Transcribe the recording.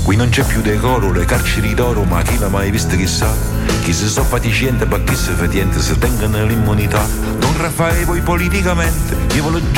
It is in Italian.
Qui non c'è più decoro, le carceri d'oro, ma chi l'ha mai visto chissà? Chi si so fatiscente, ma chi si fetiente, se tengono l'immunità. Don Raffaele poi politicamente, io voglio